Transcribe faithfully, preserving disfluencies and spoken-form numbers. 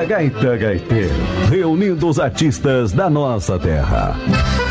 Gaita Gaiteiro, reunindo os artistas da nossa terra.